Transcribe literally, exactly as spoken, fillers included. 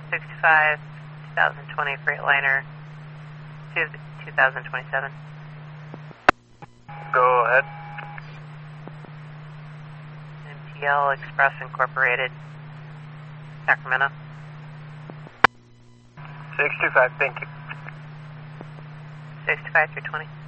sixty-five, twenty twenty Freightliner to twenty twenty-seven. Go ahead. M T L Express Incorporated, Sacramento. six two five, thank you. sixty-five through twenty.